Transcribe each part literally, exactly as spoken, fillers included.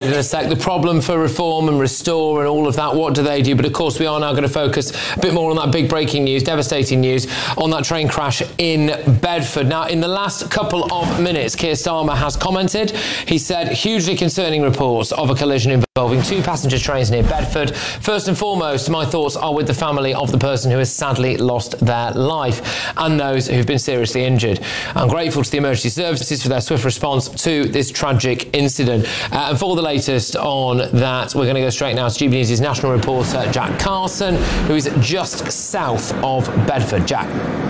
in a sec. The problem for Reform and Restore and all of that, what do they do? But of course, we are now going to focus a bit more on that big breaking news, devastating news on that train crash in Bedford. Now, in the last couple of minutes, Keir Starmer has commented. He said, hugely concerning reports of a collision involving two passenger trains near Bedford. First and foremost, my thoughts are with the family of the person who has sadly lost their life and those who've been seriously injured. I'm grateful to the emergency services for their swift response to this tragic incident. Uh, and for the latest on that, we're going to go straight now to G B News' national reporter Jack Carson, who is just south of Bedford. Jack.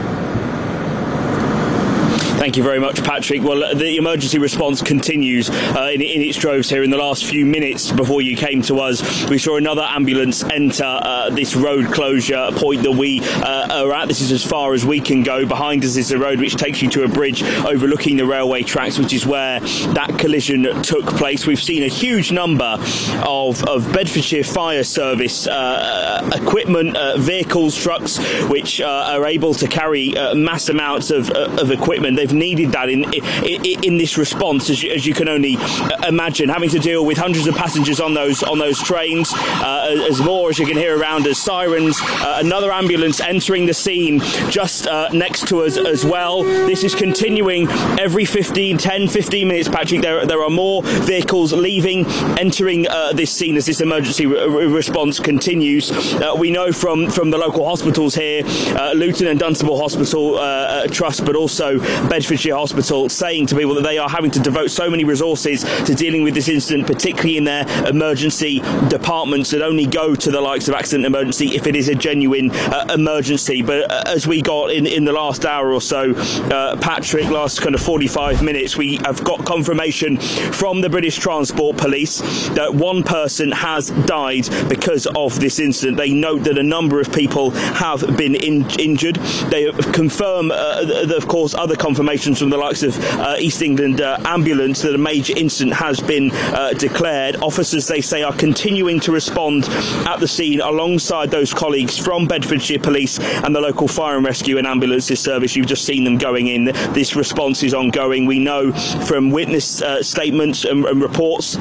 Thank you very much, Patrick. Well, the emergency response continues uh, in, in its droves here. In the last few minutes before you came to us, we saw another ambulance enter uh, this road closure point that we uh, are at. This is as far as we can go. Behind us is a road which takes you to a bridge overlooking the railway tracks, which is where that collision took place. We've seen a huge number of, of Bedfordshire Fire Service uh, equipment, uh, vehicles, trucks, which uh, are able to carry uh, mass amounts of, uh, of equipment. They've needed that in, in in this response, as you, as you can only imagine, having to deal with hundreds of passengers on those on those trains, uh, as more as you can hear around us, sirens, uh, another ambulance entering the scene just uh, next to us as well. This is continuing every fifteen, ten, fifteen minutes, Patrick. There, there are more vehicles leaving, entering uh, this scene as this emergency re- response continues. Uh, we know from, from the local hospitals here, uh, Luton and Dunstable Hospital uh, uh, Trust, but also Bedfordshire Hospital, saying to people that they are having to devote so many resources to dealing with this incident, particularly in their emergency departments that only go to the likes of accident emergency if it is a genuine uh, emergency. But uh, as we got in, in the last hour or so, uh, Patrick, last kind of forty-five minutes, we have got confirmation from the British Transport Police that one person has died because of this incident. They note that a number of people have been in, injured. They confirm, uh, that, of course, other confirmations from the likes of uh, East England uh, Ambulance that a major incident has been uh, declared. Officers, they say, are continuing to respond at the scene alongside those colleagues from Bedfordshire Police and the local fire and rescue and ambulances service. You've just seen them going in. This response is ongoing. We know from witness uh, statements and, and reports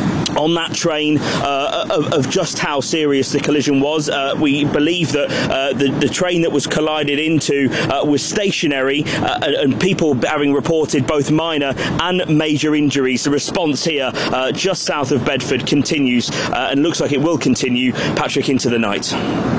on that train uh, of, of just how serious the collision was. Uh, we believe that uh, the, the train that was collided into uh, was stationary uh, and people having reported both minor and major injuries. The response here uh, just south of Bedford continues uh, and looks like it will continue, Patrick, into the night.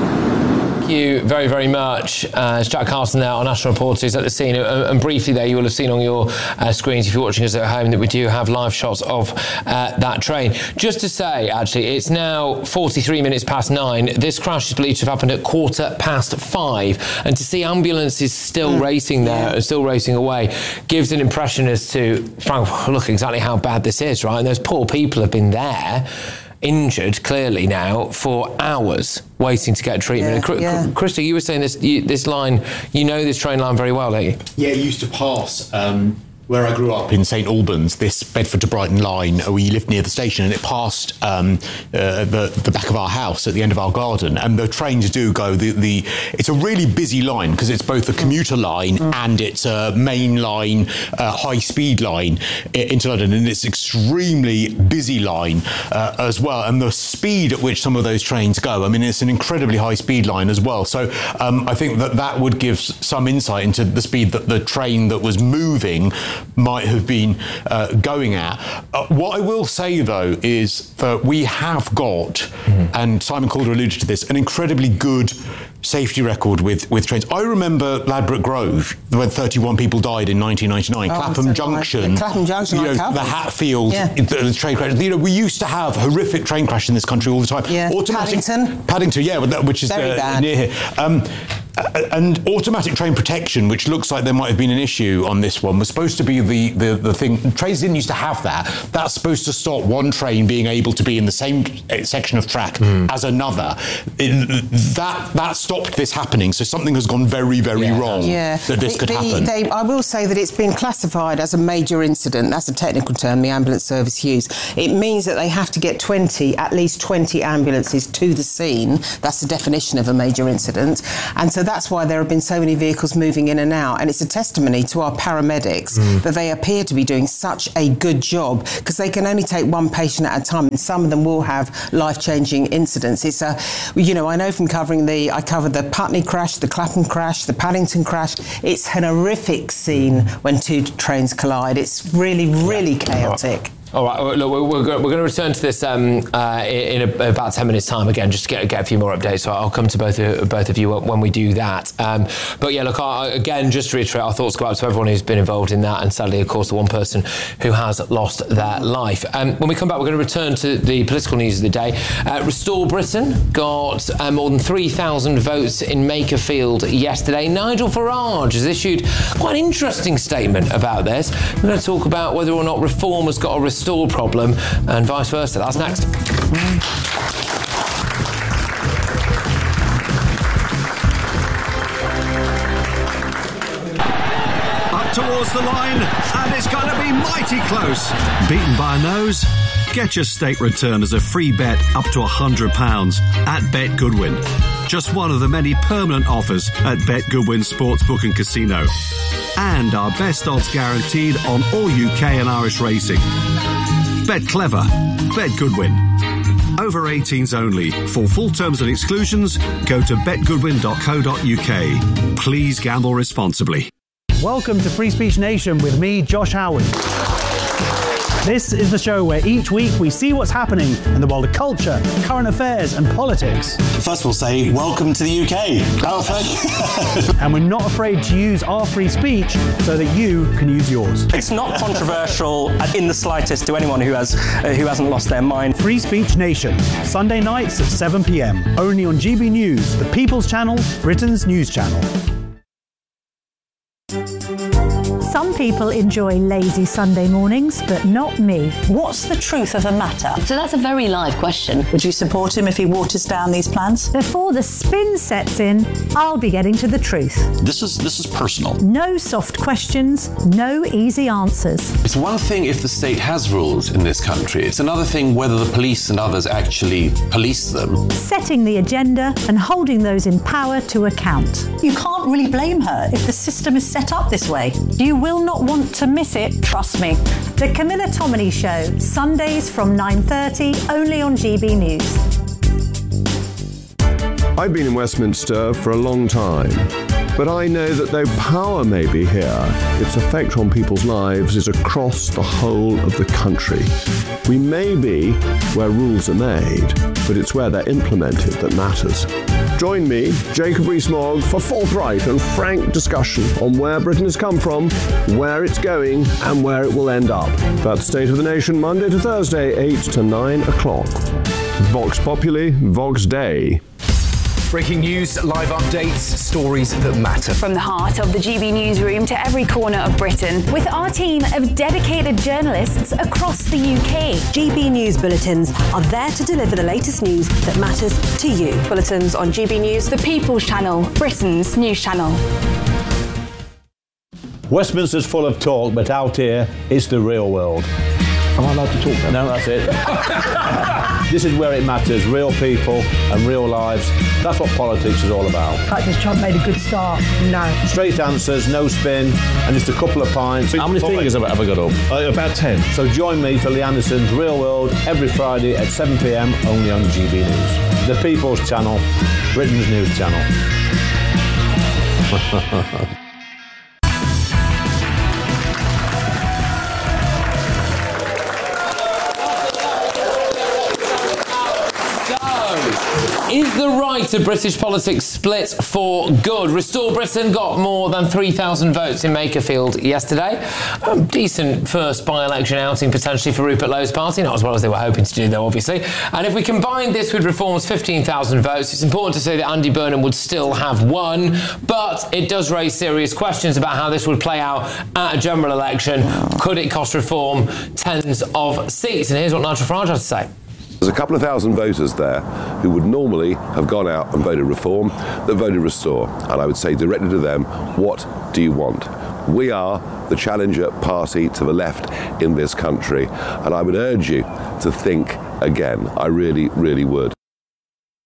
Thank you very, very much. Uh, it's Jack Carson there, our national reporter, who's at the scene. Uh, and briefly there, you will have seen on your uh, screens, if you're watching us at home, that we do have live shots of uh, that train. Just to say, actually, it's now forty-three minutes past nine. This crash is believed to have happened at quarter past five. And to see ambulances still mm. racing there, yeah. still racing away, gives an impression as to, Frank, look exactly how bad this is, right? And those poor people have been there, injured clearly now for hours waiting to get treatment. Yeah, and yeah. Krista, you were saying this you, this line, you know this train line very well, don't you? Yeah, it used to pass um, where I grew up in St Albans, this Bedford to Brighton line. We lived near the station, and it passed um, uh, the, the back of our house at the end of our garden. And the trains do go, the, the it's a really busy line because it's both a commuter line mm. and it's a main line, uh, high-speed line into London. And it's extremely busy line uh, as well. And the speed at which some of those trains go, I mean, it's an incredibly high-speed line as well. So um, I think that that would give some insight into the speed that the train that was moving might have been uh, going at. Uh, what I will say, though, is that we have got, mm-hmm. and Simon Calder alluded to this, an incredibly good safety record with, with trains. I remember Ladbroke Grove, when thirty-one people died in nineteen ninety-nine. Oh, Clapham so Junction, Clapham Junction, you know, like the Hatfield, yeah. the, the train crash. You know, we used to have horrific train crash in this country all the time. Yeah. Automatic, Paddington. Paddington, yeah, which is uh, near here. Um, and automatic train protection, which looks like there might have been an issue on this one, was supposed to be the, the, the thing. Trains didn't used to have that. That's supposed to stop one train being able to be in the same section of track mm. as another. It, that that stopped this happening. So something has gone very, very yeah. wrong yeah. that this the, could the, happen. They, I will say that it's been classified as a major incident. That's a technical term the ambulance service use. It means that they have to get twenty, at least twenty ambulances to the scene. That's the definition of a major incident. And so that's why there have been so many vehicles moving in and out. And it's a testimony to our paramedics mm. that they appear to be doing such a good job, because they can only take one patient at a time, and some of them will have life-changing incidents. It's a, you know, I know from covering the, I covered the Putney crash, the Clapham crash, the Paddington crash. It's an horrific scene when two trains collide. It's really, really chaotic. All right, look, we're, we're going to return to this um, uh, in a, about ten minutes' time again, just to get, get a few more updates. So I'll come to both of, both of you when we do that. Um, but yeah, look, I, again, just to reiterate, our thoughts go out to everyone who's been involved in that, and sadly, of course, the one person who has lost their life. Um, when we come back, we're going to return to the political news of the day. Uh, Restore Britain got uh, more than three thousand votes in Makerfield yesterday. Nigel Farage has issued quite an interesting statement about this. We're going to talk about whether or not reform has got a restore problem and vice versa. That's next. Up towards the line, and it's going to be mighty close. Beaten by a nose? Get your state return as a free bet up to one hundred pounds at Bet Goodwin. Just one of the many permanent offers at Bet Goodwin Sportsbook and Casino. And our best odds guaranteed on all U K and Irish racing. Bet clever. Bet Goodwin. Over eighteens only. For full terms and exclusions, go to bet goodwin dot co dot U K. Please gamble responsibly. Welcome to Free Speech Nation with me, Josh Howard. This is the show where each week we see what's happening in the world of culture, current affairs and politics. First we'll say, welcome to the U K. Oh, thank you. And we're not afraid to use our free speech so that you can use yours. It's not controversial in the slightest to anyone who, has, uh, who hasn't lost their mind. Free Speech Nation, Sunday nights at seven p m, only on G B News, the People's Channel, Britain's news channel. Some people enjoy lazy Sunday mornings, but not me. What's the truth of the matter? So that's a very live question. Would you support him if he waters down these plans? Before the spin sets in, I'll be getting to the truth. This is this is personal. No soft questions, no easy answers. It's one thing if the state has rules in this country. It's another thing whether the police and others actually police them. Setting the agenda and holding those in power to account. You can't really blame her if the system is set up this way. You will not want to miss it, trust me. The Camilla Tominey Show, Sundays from nine thirty, only on G B News. I've been in Westminster for a long time, but I know that though power may be here, its effect on people's lives is across the whole of the country. We may be where rules are made, but it's where they're implemented that matters. Join me, Jacob Rees-Mogg, for forthright and frank discussion on where Britain has come from, where it's going, and where it will end up. That's State of the Nation, Monday to Thursday, eight to nine o'clock. Vox Populi, Vox Dei. Breaking news, live updates, stories that matter. From the heart of the G B newsroom to every corner of Britain, with our team of dedicated journalists across the U K. G B News Bulletins are there to deliver the latest news that matters to you. Bulletins on G B News, the People's Channel, Britain's news channel. Westminster's full of talk, but out here, it's the real world. Am I allowed to talk then? No, that's it. This is where it matters, real people and real lives. That's what politics is all about. In fact, has Trump made a good start? No. Straight answers, no spin, and just a couple of pints. How many fingers have I got up? Uh, about ten. So join me for Lee Anderson's Real World every Friday at seven p m only on G B News. The People's Channel, Britain's news channel. Is the right of British politics split for good? Restore Britain got more than three thousand votes in Makerfield yesterday. A decent first by-election outing potentially for Rupert Lowe's party, not as well as they were hoping to do though, obviously. And if we combine this with Reform's fifteen thousand votes, it's important to say that Andy Burnham would still have won, but it does raise serious questions about how this would play out at a general election. Could it cost Reform tens of seats? And here's what Nigel Farage has to say. There's a couple of thousand voters there who would normally have gone out and voted Reform that voted Restore. And I would say directly to them, what do you want? We are the challenger party to the left in this country. And I would urge you to think again. I really, really would.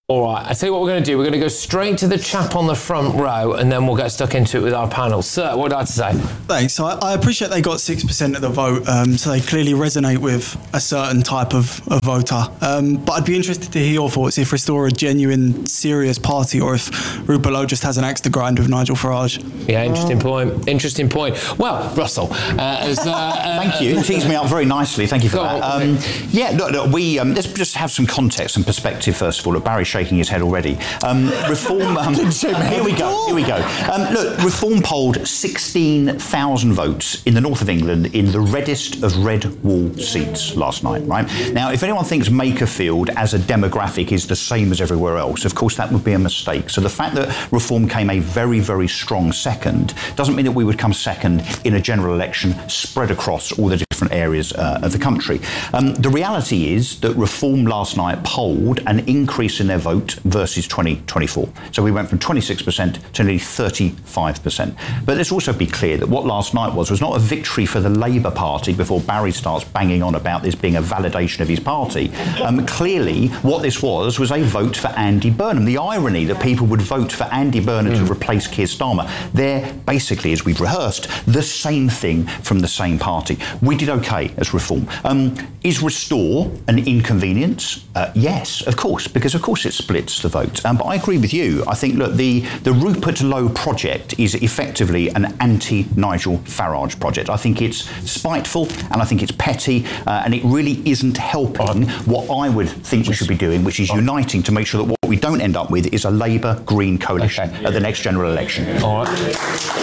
All right, I tell you what we're going to do. We're going to go straight to the chap on the front row, and then we'll get stuck into it with our panel. Sir, what would I have to say? Thanks. So I, I appreciate they got six percent of the vote, um, so they clearly resonate with a certain type of, of voter. Um, but I'd be interested to hear your thoughts if Restore a genuine, serious party, or if Rupert Lowe just has an axe to grind with Nigel Farage. Yeah, interesting point. Interesting point. Well, Russell, uh, as, uh, uh, thank you. It tees me up very nicely. Thank you for that. On, um, yeah, look, look, we um, let's just have some context and perspective first of all. Look, Barry's shaking his head already. Um, reform. Um, here we go. Here we go. Um, look, Reform polled sixteen thousand votes in the north of England in the reddest of red wall seats last night. Right now, if anyone thinks Makerfield as a demographic is the same as everywhere else, of course that would be a mistake. So the fact that Reform came a very, very strong second doesn't mean that we would come second in a general election spread across all the different areas uh, of the country. Um, the reality is that Reform last night polled an increase in their vote versus twenty twenty-four. So we went from twenty-six percent to nearly thirty-five percent. But let's also be clear that what last night was was not a victory for the Labour Party before Barry starts banging on about this being a validation of his party. Um, clearly, what this was was a vote for Andy Burnham. The irony that people would vote for Andy Burnham mm. to replace Keir Starmer, they're basically, as we've rehearsed, the same thing from the same party. We did OK as Reform. Um, is Restore an inconvenience? Uh, yes, of course, because of course it splits the vote. Um, but I agree with you. I think, look, the, the Rupert Lowe project is effectively an anti-Nigel Farage project. I think it's spiteful and I think it's petty uh, and it really isn't helping what I would think we should be doing, which is uniting to make sure that what we don't end up with is a Labour-Green coalition okay. at the next general election. All right.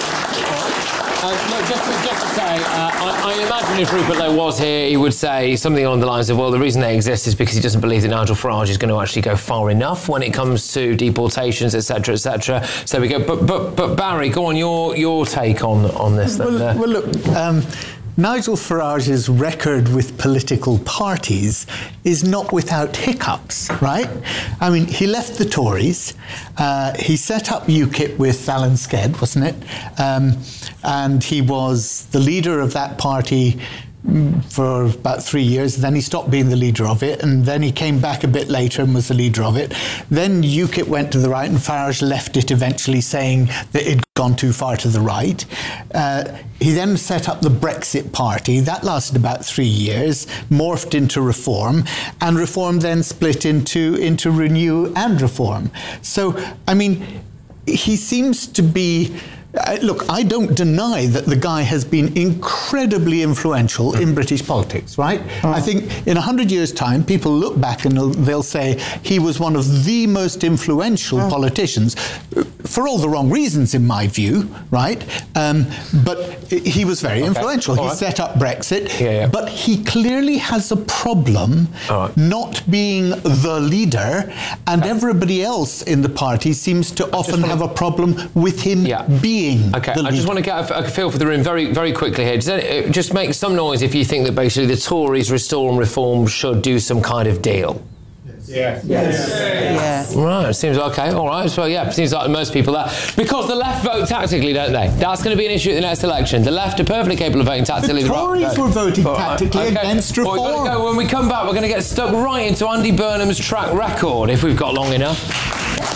Uh, no, just, to, just to say, uh, I, I imagine if Rupert Lowe was here, he would say something along the lines of, well, the reason they exist is because he doesn't believe that Nigel Farage is going to actually go far enough when it comes to deportations, et cetera, et cetera. So we go. But, but, but Barry, go on, your your take on, on this. Well, then, uh, well look... Um, Nigel Farage's record with political parties is not without hiccups, right? I mean, he left the Tories. Uh, he set up UKIP with Alan Sked, wasn't it? Um, and he was the leader of that party for about three years. Then he stopped being the leader of it, and then he came back a bit later and was the leader of it. Then UKIP went to the right, and Farage left it eventually, saying that it'd gone too far to the right. Uh, he then set up the Brexit Party. That lasted about three years, morphed into Reform, and Reform then split into, into Renew and Reform. So, I mean, he seems to be... Uh, look, I don't deny that the guy has been incredibly influential in British politics, right? Oh. I think in a hundred years' time, people look back and they'll say he was one of the most influential oh. politicians, for all the wrong reasons, in my view, right? Um, but he was very okay. influential. All he right. set up Brexit, yeah, yeah. but he clearly has a problem right. not being the leader, and okay. everybody else in the party seems to often have a problem with him yeah. being Okay, I just want to get a, a feel for the room very, very quickly here. Does it, just make some noise if you think that basically the Tories, Restore and Reform should do some kind of deal. Yes. Yes. Yeah. Right, seems okay. All right. So, yeah, seems like most people that. Because the left vote tactically, don't they? That's going to be an issue at the next election. The left are perfectly capable of voting tactically. The Tories were voting tactically okay. against Reform. Well, we've got to go. When we come back, we're going to get stuck right into Andy Burnham's track record, if we've got long enough.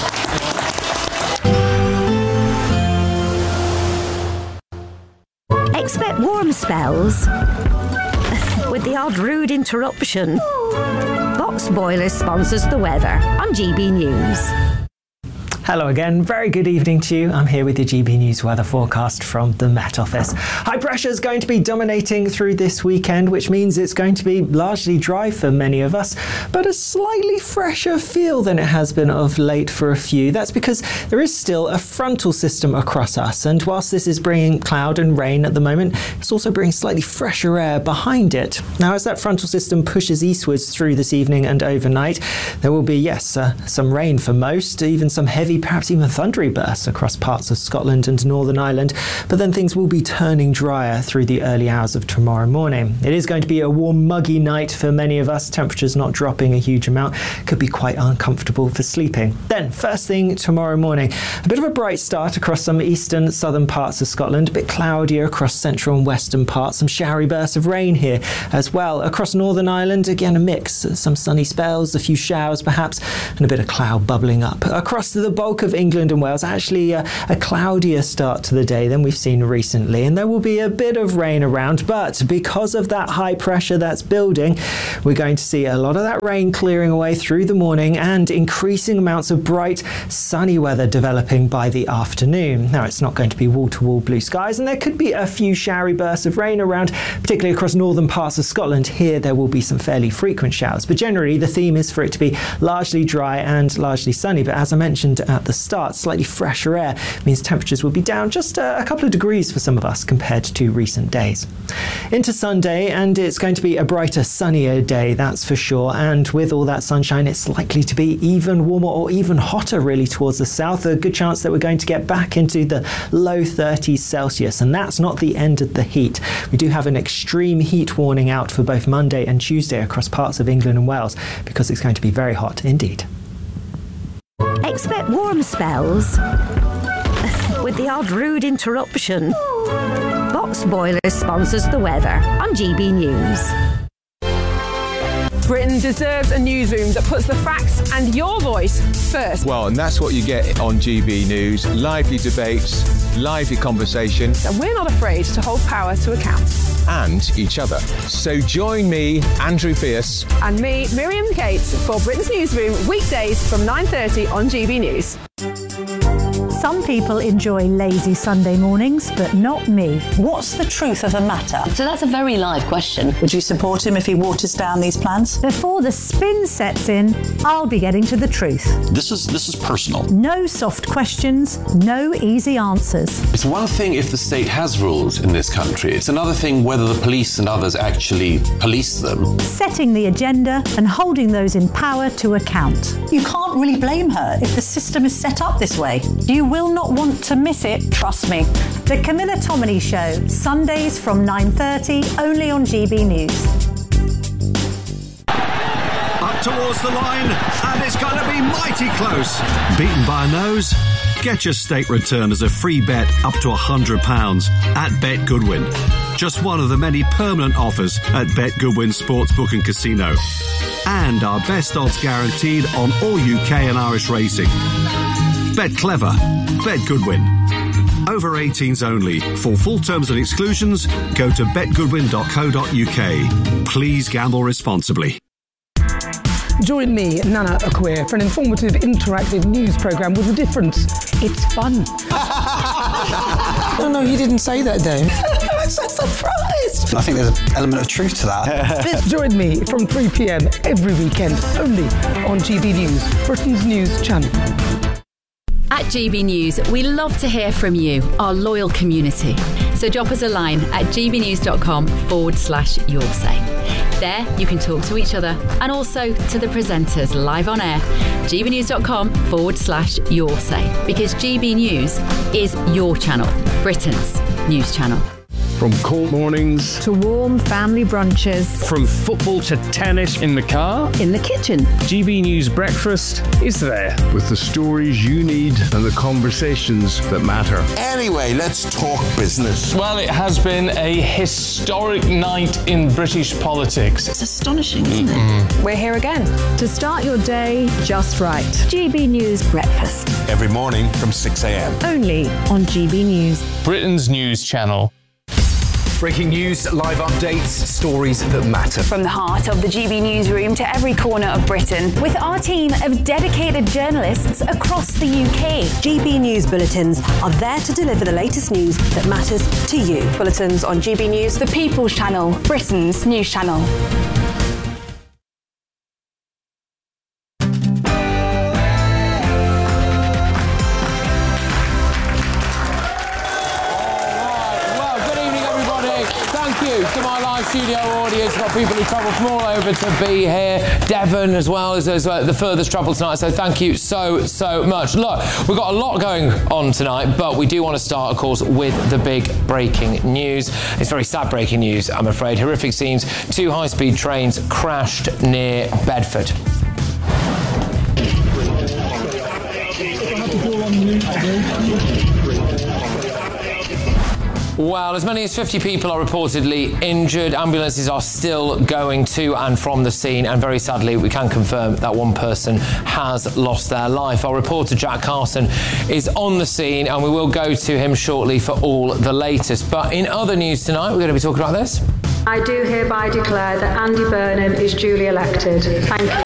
Expect warm spells with the odd rude interruption. Box Boilers sponsors the weather on G B News. Hello again, very good evening to you. I'm here with your G B News weather forecast from the Met Office. High pressure is going to be dominating through this weekend, which means it's going to be largely dry for many of us, but a slightly fresher feel than it has been of late for a few. That's because there is still a frontal system across us, and whilst this is bringing cloud and rain at the moment, it's also bringing slightly fresher air behind it. Now, as that frontal system pushes eastwards through this evening and overnight, there will be, yes, uh, some rain for most, even some heavy see perhaps even thundery bursts across parts of Scotland and Northern Ireland, but then things will be turning drier through the early hours of tomorrow morning. It is going to be a warm, muggy night for many of us. Temperatures not dropping a huge amount. Could be quite uncomfortable for sleeping. Then, first thing tomorrow morning, a bit of a bright start across some eastern, southern parts of Scotland, a bit cloudier across central and western parts, some showery bursts of rain here as well. Across Northern Ireland, again a mix, some sunny spells, a few showers perhaps, and a bit of cloud bubbling up. Across the bulk of England and Wales, actually a, a cloudier start to the day than we've seen recently, and there will be a bit of rain around, but because of that high pressure that's building, we're going to see a lot of that rain clearing away through the morning and increasing amounts of bright, sunny weather developing by the afternoon. Now, it's not going to be wall-to-wall blue skies, and there could be a few showery bursts of rain around, particularly across northern parts of Scotland. Here, there will be some fairly frequent showers, but generally the theme is for it to be largely dry and largely sunny. But as I mentioned at the start, slightly fresher air means temperatures will be down just a, a couple of degrees for some of us compared to recent days. Into Sunday, and it's going to be a brighter, sunnier day, that's for sure. And with all that sunshine, it's likely to be even warmer or even hotter really towards the south. A good chance that we're going to get back into the low thirties Celsius, and that's not the end of the heat. We do have an extreme heat warning out for both Monday and Tuesday across parts of England and Wales because it's going to be very hot indeed. Expect warm spells with the odd rude interruption. Box Boilers sponsors the weather on G B News. Britain deserves a newsroom that puts the facts and your voice first. Well, and that's what you get on G B News. Lively debates, lively conversation. And we're not afraid to hold power to account. And each other. So join me, Andrew Pierce. And me, Miriam Cates, for Britain's Newsroom, weekdays from nine thirty on G B News. Some people enjoy lazy Sunday mornings, but not me. What's the truth of the matter? So that's a very live question. Would you support him if he waters down these plans? Before the spin sets in, I'll be getting to the truth. This is this is personal. No soft questions, no easy answers. It's one thing if the state has rules in this country. It's another thing whether the police and others actually police them. Setting the agenda and holding those in power to account. You can't really blame her if the system is set up this way. You will not want to miss it, trust me. The Camilla Tominey Show, Sundays from nine thirty, only on G B News. Up towards the line, and it's going to be mighty close. Beaten by a nose? Get your stake return as a free bet up to one hundred pounds at Bet Goodwin. Just one of the many permanent offers at Bet Goodwin Sportsbook and Casino. And our best odds guaranteed on all U K and Irish racing. Bet clever. Bet Goodwin. Over eighteens only. For full terms and exclusions, go to bet goodwin dot co dot U K. Please gamble responsibly. Join me, Nana Acquia, for an informative, interactive news programme with a difference. It's fun. No, no, you didn't say that, Dave. I'm so surprised. I think there's an element of truth to that. Join me from three p.m. every weekend, only on G B News, Britain's news channel. At G B News, we love to hear from you, our loyal community. So drop us a line at gbnews.com forward slash your say. There, you can talk to each other and also to the presenters live on air. gbnews.com forward slash your say. Because G B News is your channel, Britain's news channel. From cold mornings to warm family brunches, from football to tennis in the car, in the kitchen, G B News Breakfast is there with the stories you need and the conversations that matter. Anyway, let's talk business. Well, it has been a historic night in British politics. It's astonishing, isn't mm-hmm. it? We're here again to start your day just right. G B News Breakfast. Every morning from six a.m. Only on G B News. Britain's news channel. Breaking news, live updates, stories that matter. From the heart of the G B Newsroom to every corner of Britain, with our team of dedicated journalists across the U K. G B News Bulletins are there to deliver the latest news that matters to you. Bulletins on G B News, the People's Channel, Britain's news channel. To my live studio audience, got people who travelled from all over to be here. Devon as well is, is uh, the furthest travel tonight, so thank you so, so much. Look, we've got a lot going on tonight, but we do want to start, of course, with the big breaking news. It's very sad breaking news, I'm afraid. Horrific scenes. Two high-speed trains crashed near Bedford. Well, as many as fifty people are reportedly injured. Ambulances are still going to and from the scene, and very sadly, we can confirm that one person has lost their life. Our reporter, Jack Carson, is on the scene, and we will go to him shortly for all the latest. But in other news tonight, we're going to be talking about this. I do hereby declare that Andy Burnham is duly elected. Thank you.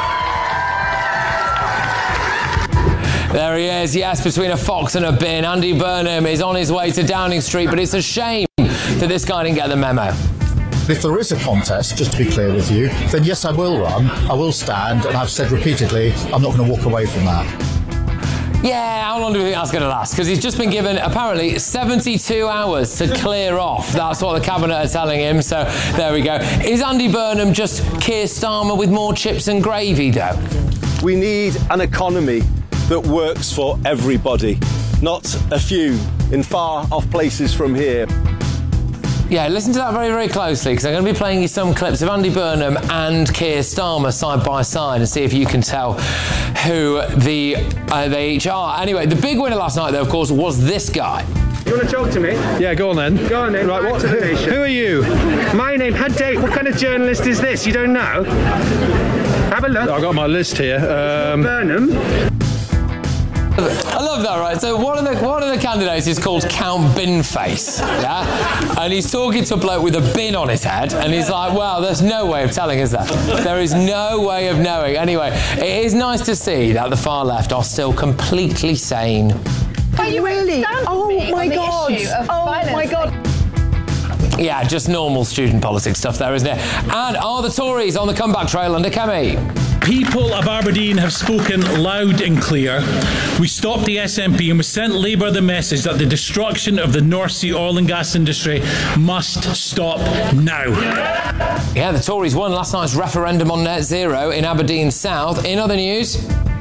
There he is, yes, between a fox and a bin. Andy Burnham is on his way to Downing Street, but it's a shame that this guy didn't get the memo. If there is a contest, just to be clear with you, then yes, I will run, I will stand, and I've said repeatedly, I'm not going to walk away from that. Yeah, how long do we think that's going to last? Because he's just been given, apparently, seventy-two hours to clear off. That's what the Cabinet are telling him, so there we go. Is Andy Burnham just Keir Starmer with more chips and gravy, though? We need an economy that works for everybody, not a few in far-off places from here. Yeah, listen to that very, very closely, because I'm going to be playing you some clips of Andy Burnham and Keir Starmer side by side and see if you can tell who the uh, they each are. Anyway, the big winner last night, though, of course, was this guy. You want to talk to me? Yeah, go on then. Go on then. Right, what? Who are you? My name, Had Date. What kind of journalist is this? You don't know? Have a look. I've got my list here. Um, Burnham. I love that, right? So one of the one of the candidates is called Count Binface, yeah? And he's talking to a bloke with a bin on his head, and he's like, well, there's no way of telling, is there? There is no way of knowing. Anyway, it is nice to see that the far left are still completely sane. Are you really? Oh my God. Oh my God. Yeah, just normal student politics stuff there, isn't it? And are the Tories on the comeback trail under Kemi? People of Aberdeen have spoken loud and clear. We stopped the S N P and we sent Labour the message that the destruction of the North Sea oil and gas industry must stop now. Yeah, the Tories won last night's referendum on net zero in Aberdeen South. In other news...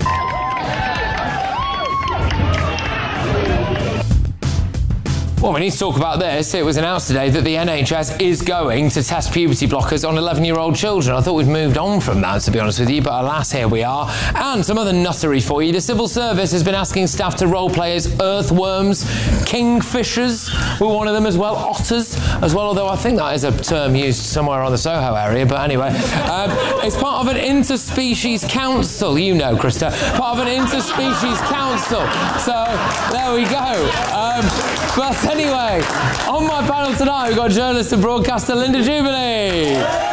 Well, we need to talk about this. It was announced today that the N H S is going to test puberty blockers on eleven-year-old children. I thought we'd moved on from that, to be honest with you, but alas, here we are. And some other nuttery for you. The Civil Service has been asking staff to role play as earthworms, kingfishers were one of them as well, otters as well, although I think that is a term used somewhere on the Soho area, but anyway. Um, it's part of an interspecies council, you know, Krista, part of an interspecies council. So, there we go. Um, but anyway, on my panel tonight, we've got journalist and broadcaster Linda Jubilee.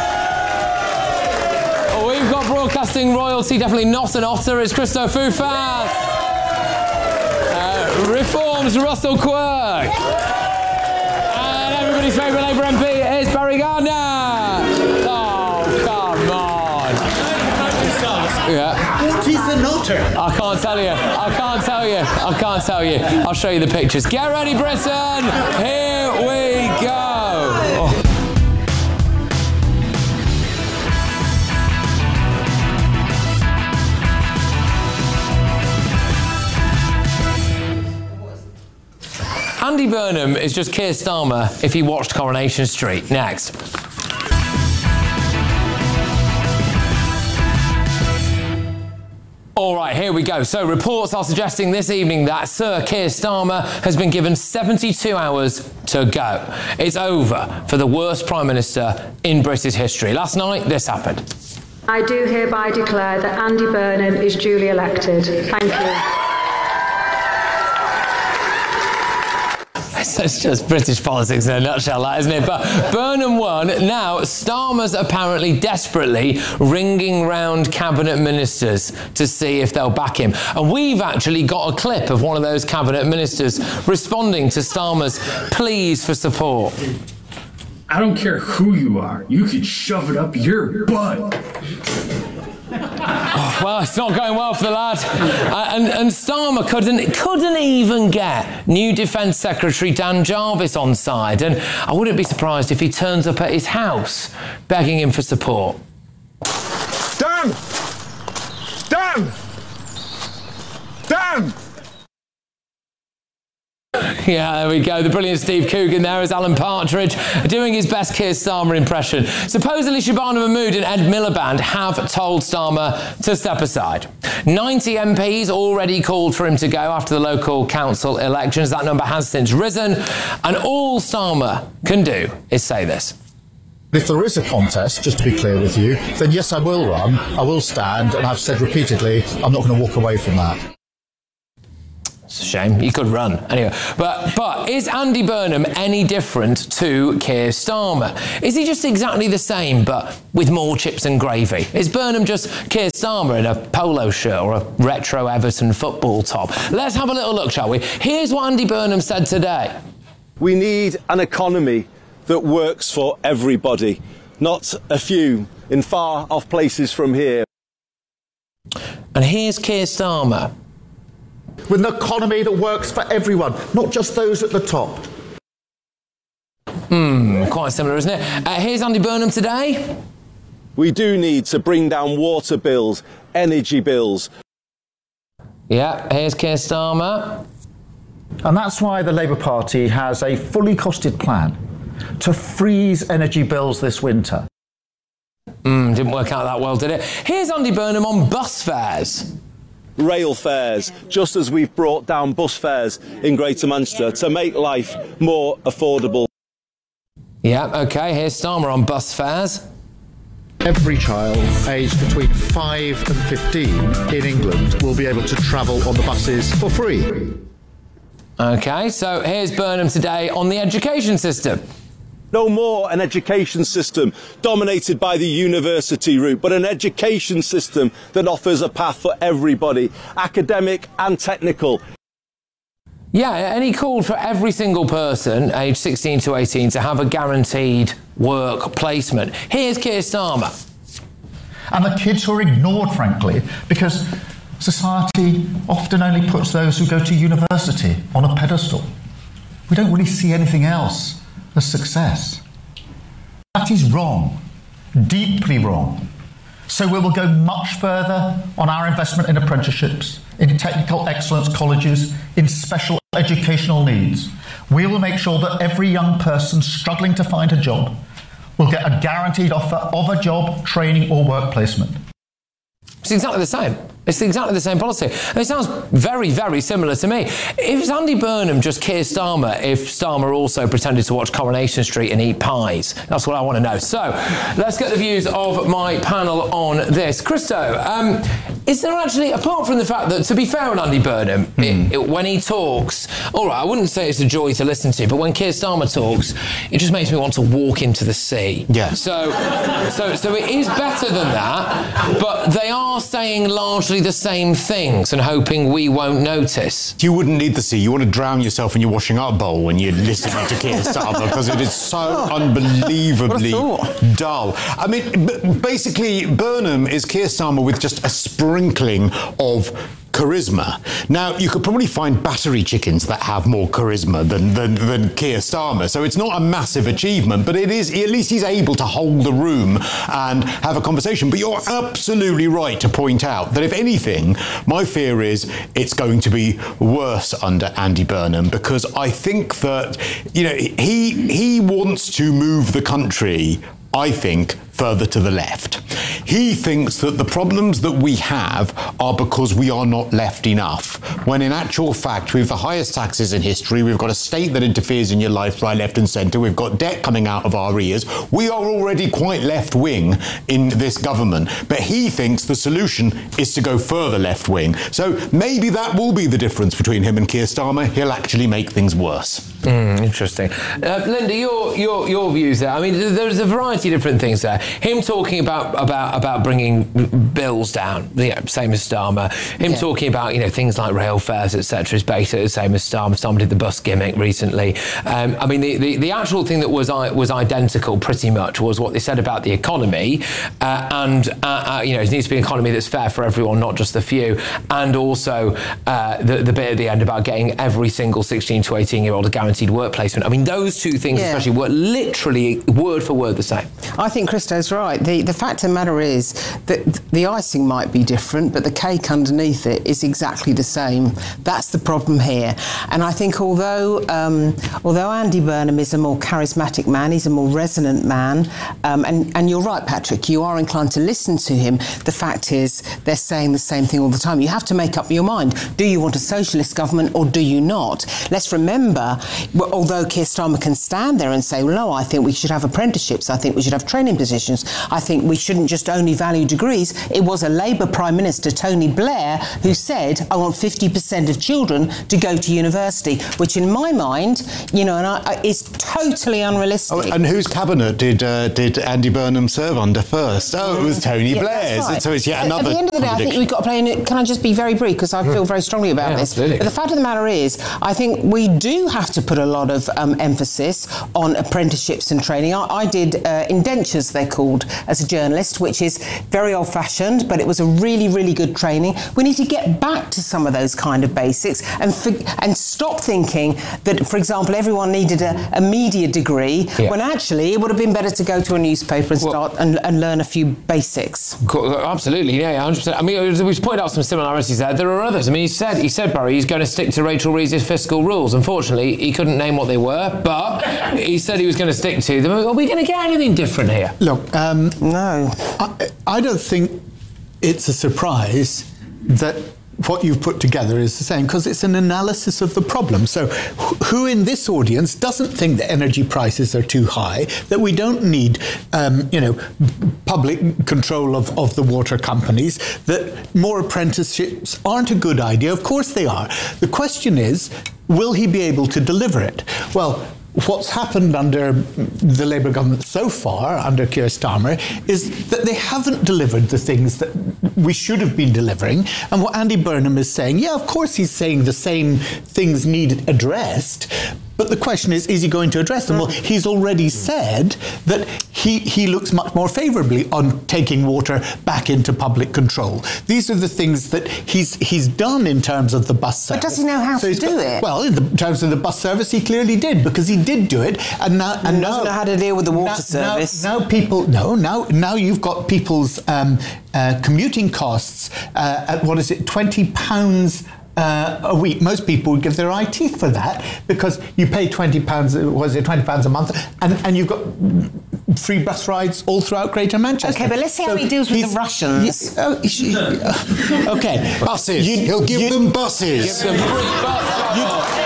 We've got broadcasting royalty, definitely not an otter, it's Christo Fufas. Uh, Reform's Russell Quirk. And everybody's favourite Labour M P is Barry Gardner. Oh, come on. Yeah. What is an otter? I can't tell you. I can't tell you. I can't tell you. I'll show you the pictures. Get ready, Britain. Here we go. Oh. Andy Burnham is just Keir Starmer if he watched Coronation Street. Next. All right, here we go. So reports are suggesting this evening that Sir Keir Starmer has been given seventy-two hours to go. It's over for the worst Prime Minister in British history. Last night, this happened. I do hereby declare that Andy Burnham is duly elected. Thank you. It's just British politics in a nutshell, that, isn't it? But Burnham won. Now, Starmer's apparently desperately ringing round cabinet ministers to see if they'll back him. And we've actually got a clip of one of those cabinet ministers responding to Starmer's pleas for support. I don't care who you are. You can shove it up your butt. Well, it's not going well for the lad. Uh, and, and Starmer couldn't, couldn't even get new Defence Secretary Dan Jarvis on side. And I wouldn't be surprised if he turns up at his house begging him for support. Dan! Dan! Dan! Yeah, there we go. The brilliant Steve Coogan there as Alan Partridge doing his best Keir Starmer impression. Supposedly Shabana Mahmood and Ed Miliband have told Starmer to step aside. ninety M Ps already called for him to go after the local council elections. That number has since risen. And all Starmer can do is say this. If there is a contest, just to be clear with you, then yes, I will run, I will stand, and I've said repeatedly, I'm not going to walk away from that. It's a shame. You could run. Anyway, but but is Andy Burnham any different to Keir Starmer? Is he just exactly the same, but with more chips and gravy? Is Burnham just Keir Starmer in a polo shirt or a retro Everton football top? Let's have a little look, shall we? Here's what Andy Burnham said today. We need an economy that works for everybody, not a few in far-off places from here. And here's Keir Starmer. With an economy that works for everyone, not just those at the top. Hmm, quite similar, isn't it? Uh, here's Andy Burnham today. We do need to bring down water bills, energy bills. Yeah, here's Keir Starmer. And that's why the Labour Party has a fully costed plan to freeze energy bills this winter. Hmm, didn't work out that well, did it? Here's Andy Burnham on bus fares. Rail fares, just as we've brought down bus fares in Greater Manchester to make life more affordable. Yeah, OK, here's Starmer on bus fares. Every child aged between five and fifteen in England will be able to travel on the buses for free. OK, so here's Burnham today on the education system. No more an education system dominated by the university route, but an education system that offers a path for everybody, academic and technical. Yeah, and he called for every single person aged sixteen to eighteen to have a guaranteed work placement. Here's Keir Starmer. And the kids who are ignored, frankly, because society often only puts those who go to university on a pedestal. We don't really see anything else as success. That is wrong, deeply wrong. So we will go much further on our investment in apprenticeships, in technical excellence colleges, in special educational needs. We will make sure that every young person struggling to find a job will get a guaranteed offer of a job, training or work placement. It's exactly the same. It's exactly the same policy. And it sounds very, very similar to me. If it's Andy Burnham just Keir Starmer, if Starmer also pretended to watch Coronation Street and eat pies? That's what I want to know. So, let's get the views of my panel on this. Christo, um, is there actually, apart from the fact that, to be fair on Andy Burnham, mm. it, it, when he talks, all right, I wouldn't say it's a joy to listen to, but when Keir Starmer talks, it just makes me want to walk into the sea. Yeah. So, so, so it is better than that, but they are saying largely the same things and hoping we won't notice. You wouldn't need the sea. You want to drown yourself in your washing up bowl when you're listening to Keir Starmer because it is so oh, unbelievably dull. I mean, b- basically, Burnham is Keir Starmer with just a sprinkling of charisma. Now, you could probably find battery chickens that have more charisma than, than, than Keir Starmer, so it's not a massive achievement, but it is, at least he's able to hold the room and have a conversation. But you're absolutely right to point out that if anything, my fear is it's going to be worse under Andy Burnham, because I think that, you know, he he wants to move the country, I think, further to the left. He thinks that the problems that we have are because we are not left enough, when in actual fact we have the highest taxes in history, we've got a state that interferes in your life right, left and centre, we've got debt coming out of our ears, we are already quite left-wing in this government, but he thinks the solution is to go further left-wing. So maybe that will be the difference between him and Keir Starmer. He'll actually make things worse. Mm, interesting. Uh, Linda, your, your, your views there, I mean, there's a variety of different things there. Him talking about about about bringing bills down, yeah, same as Starmer. Him Yeah. talking about, you know, things like rail fares, et cetera, is basically the same as Starmer. Starmer did the bus gimmick recently. Um, I mean, the, the, the actual thing that was was identical pretty much was what they said about the economy, uh, and uh, uh, you know, it needs to be an economy that's fair for everyone, not just the few, and also uh, the, the bit at the end about getting every single sixteen to eighteen year old a guaranteed work placement. I mean, those two things Yeah. especially were literally word for word the same. I think Christo's right. The the fact of the matter is that the icing might be different, but the cake underneath it is exactly the same. That's the problem here. And I think although um, although Andy Burnham is a more charismatic man, he's a more resonant man, um, and, and you're right, Patrick, you are inclined to listen to him. The fact is they're saying the same thing all the time. You have to make up your mind. Do you want a socialist government or do you not? Let's remember, well, although Keir Starmer can stand there and say, well, no, I think we should have apprenticeships, I think we should have training positions, I think we shouldn't just only value degrees. It was a Labour Prime Minister, Tony Blair, who said, I want fifty percent of children to go to university, which in my mind, you know, and I, I, is totally unrealistic. Oh, and whose cabinet did uh, did Andy Burnham serve under first? Oh, it was Tony Yeah, Blair's. that's right. So it's yet At- another At the end of the day, I think we've got to play in it. Can I just be very brief? Because I feel very strongly about Yeah, this. absolutely. But the fact of the matter is, I think we do have to put a lot of um, emphasis on apprenticeships and training. I, I did uh, indentures, they're called, as a journalist, which is very old-fashioned, but it was a really, really good training. We need to get back to some of those kind of basics and for, and stop thinking that, for example, everyone needed a, a media degree, Yeah. when actually it would have been better to go to a newspaper and start and, and learn a few basics. Cool, absolutely, yeah, one hundred percent. I mean, we've pointed out some similarities there. There are others. I mean, he said, he said, Barry, he's going to stick to Rachel Reeves' fiscal rules. Unfortunately, he couldn't name what they were, but he said he was going to stick to them. Are we going to get anything different here? Look, um, no, I, I don't think it's a surprise that what you've put together is the same, because it's an analysis of the problem. So wh- who in this audience doesn't think that energy prices are too high, that we don't need, um, you know, public control of, of the water companies, that more apprenticeships aren't a good idea? Of course they are. The question is, will he be able to deliver it? Well, what's happened under the Labour government so far, under Keir Starmer, is that they haven't delivered the things that we should have been delivering. And what Andy Burnham is saying, yeah, of course he's saying the same things need addressed, but the question is, is he going to address them? Well, he's already said that he, he looks much more favourably on taking water back into public control. These are the things that he's he's done in terms of the bus service. But does he know how So to he's do got- it? Well, in the terms of the bus service, he clearly did, because he did do it. And now, and He now doesn't know how to deal with the water now, service. Now, now people, no, now now you've got people's um, uh, commuting costs uh, at what is it, twenty pounds. Uh, a week. Most people would give their eye teeth for that, because you pay twenty pounds, was it twenty pounds a month, and, and you've got free bus rides all throughout Greater Manchester. Okay, but let's see how he deals with he's- the Russians. he- oh, he- uh, okay. Buses. You- He'll give you- them buses. Give them free bus You-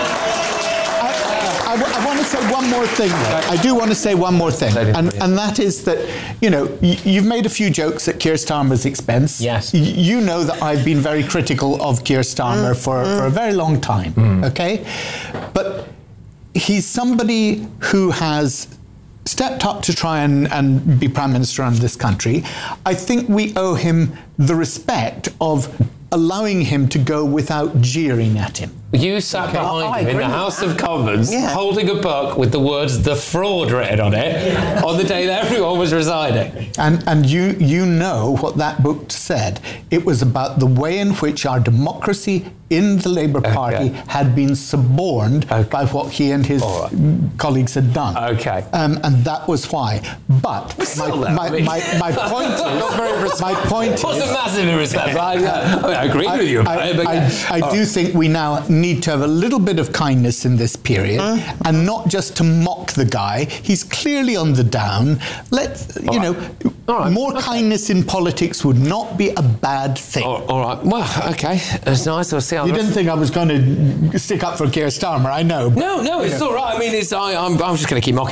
I, w- I want to say one more thing, though. I do want to say one more thing, and, and that is that, you know, y- you've made a few jokes at Keir Starmer's expense. Yes. Y- you know that I've been very critical of Keir Starmer for, for a very long time, okay? But he's somebody who has stepped up to try and, and be Prime Minister of this country. I think we owe him the respect of allowing him to go without jeering at him. You sat Okay. behind I him in agree the with House that. of Commons, Yeah. holding a book with the words "the fraud" written on it, on the day that everyone was resigning. And and you you know what that book said. It was about the way in which our democracy in the Labour Party had been suborned by what he and his colleagues had done. Okay. Um, and that was why. But my, still there, my, I mean- my, my point is... Not very my point is... Wasn't massively respectful. I, I, I agree with you about I, it, but I, yeah. I Oh. do think we now need to have a little bit of kindness in this period, and not just to mock the guy. He's clearly on the down. Let's, you know, more kindness in politics would not be a bad thing. All right. Well, okay. It's nice. We'll see how You the- didn't think I was going to stick up for Keir Starmer, I know. but, No, no, you it's know. all right. I mean, it's I, I'm, I'm just going to keep mocking him.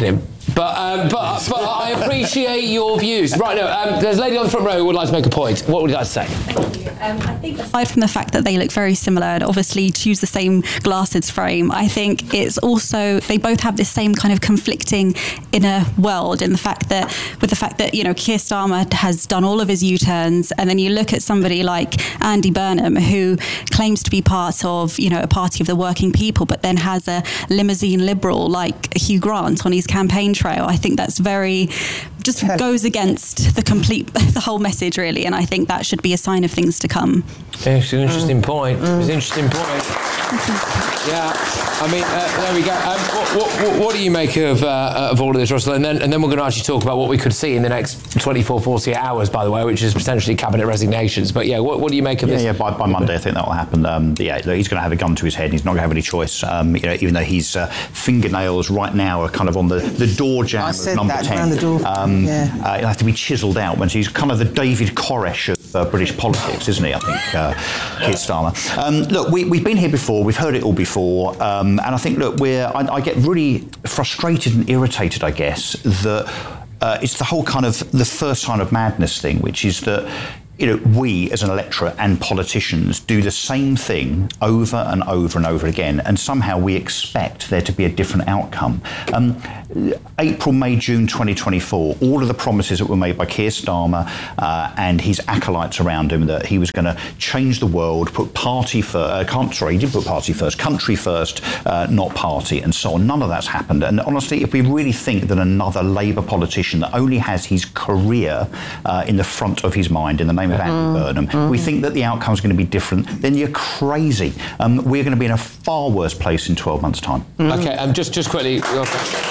But um, but but I appreciate your views. Right, no, um, there's a lady on the front row who would like to make a point. What would you like to say? Thank you. Um, I think aside from the fact that they look very similar and obviously choose the same glasses frame, I think it's also they both have this same kind of conflicting inner world in the fact that with the fact that you know Keir Starmer has done all of his U-turns, and then you look at somebody like Andy Burnham who claims to be part of you know a party of the working people, but then has a limousine liberal like Hugh Grant on his campaign trail. I think that's very just goes against the complete the whole message really, and I think that should be a sign of things to come. It's an interesting mm. point. Mm. It's an interesting point. Yeah, I mean, uh, there we go. Um, what, what, what do you make of uh, of all of this, Russell? And then and then we're going to actually talk about what we could see in the next twenty-four, forty-eight hours, by the way, which is potentially cabinet resignations. But yeah, what, what do you make of yeah, this? Yeah, by, by Monday, I think that will happen. Um, yeah, look, he's going to have a gun to his head. He's not going to have any choice. Um, you know, even though his uh, fingernails right now are kind of on the, the door jamb I of said number that, ten. around the door. Um, yeah. uh, he'll have to be chiselled out. When he's kind of the David Koresh of uh, British politics, isn't he? I think uh, Keir Starmer. Um, look, we, we've been here before. We've heard it all before. Um, and I think, look, we're. I, I get really frustrated and irritated, I guess, that uh, it's the whole kind of the first sign of madness thing, which is that, you know, we as an electorate and politicians do the same thing over and over and over again, and somehow we expect there to be a different outcome. Um, April, May, June twenty twenty-four, all of the promises that were made by Keir Starmer uh, and his acolytes around him that he was going to change the world, put party first, uh, sorry, he did put party first, country first, uh, not party, and so on. None of that's happened. And honestly, if we really think that another Labour politician that only has his career uh, in the front of his mind, in the name of Andy mm. Burnham, mm. we think that the outcome is going to be different, then you're crazy. Um, we're going to be in a far worse place in twelve months' time. Mm. Okay, um, just, just quickly... Okay.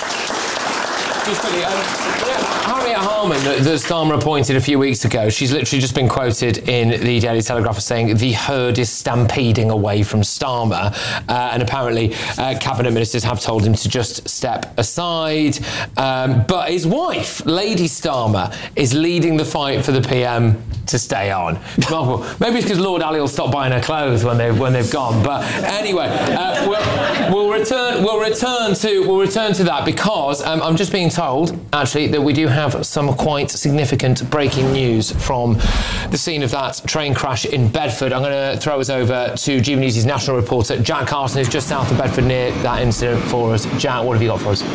Just quickly, um, yeah, Harriet Harman, that, that Starmer appointed a few weeks ago, she's literally just been quoted in the Daily Telegraph as saying the herd is stampeding away from Starmer, uh, and apparently uh, cabinet ministers have told him to just step aside. Um, but his wife, Lady Starmer, is leading the fight for the P M to stay on. Maybe it's because Lord Ali will stop buying her clothes when they've when they've gone. But anyway, uh, we'll, we'll return. We'll return to we'll return to that because um, I'm just being told actually that we do have some quite significant breaking news from the scene of that train crash in Bedford. I'm going to throw us over to G B News' national reporter Jack Carson, who's just south of Bedford near that incident for us. Jack, what have you got for us?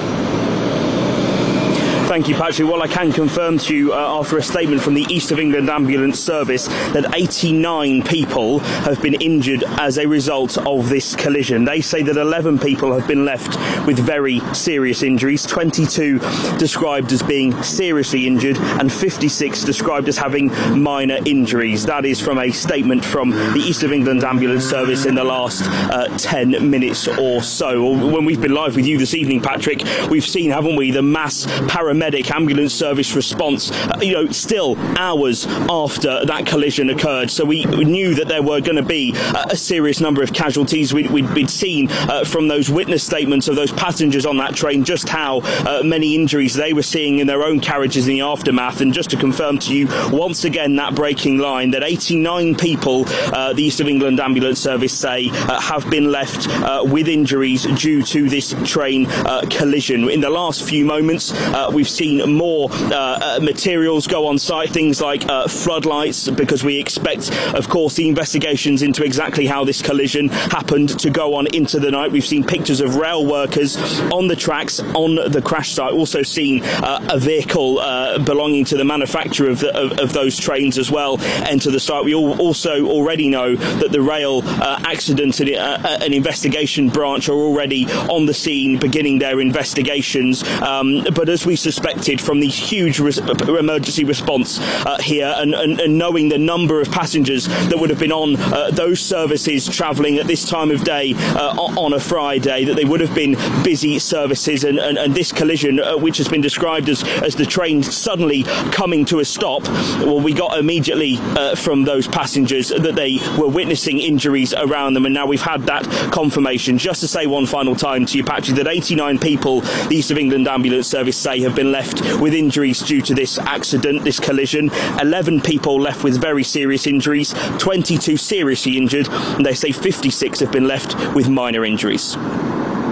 Thank you, Patrick. Well, I can confirm to you uh, after a statement from the East of England Ambulance Service that eighty-nine people have been injured as a result of this collision. They say that eleven people have been left with very serious injuries, twenty-two described as being seriously injured and fifty-six described as having minor injuries. That is from a statement from the East of England Ambulance Service in the last uh, ten minutes or so. When we've been live with you this evening, Patrick, we've seen, haven't we, the mass paramedic ambulance service response, uh, you know, still hours after that collision occurred. So we, we knew that there were going to be uh, a serious number of casualties. We'd, we'd, we'd seen uh, from those witness statements of those passengers on that train just how uh, many injuries they were seeing in their own carriages in the aftermath. And just to confirm to you once again that breaking line that eighty-nine people, uh, the East of England Ambulance Service say, uh, have been left uh, with injuries due to this train uh, collision. In the last few moments, uh, we've seen more uh, uh, materials go on site, things like uh, floodlights, because we expect, of course, the investigations into exactly how this collision happened to go on into the night. We've seen pictures of rail workers on the tracks on the crash site, also seen uh, a vehicle uh, belonging to the manufacturer of, the, of, of those trains as well enter the site. We all also already know that the rail uh, accident and uh, an investigation branch are already on the scene beginning their investigations, um, but as we suspect from the huge res- emergency response uh, here and, and, and knowing the number of passengers that would have been on uh, those services travelling at this time of day uh, on a Friday, that they would have been busy services, and, and, and this collision, uh, which has been described as, as the train suddenly coming to a stop, well, we got immediately uh, from those passengers that they were witnessing injuries around them, and now we've had that confirmation. Just to say one final time to you, Patrick, that eighty-nine people the East of England Ambulance Service say have been left with injuries due to this accident, this collision. eleven people left with very serious injuries, twenty-two seriously injured, and they say fifty-six have been left with minor injuries.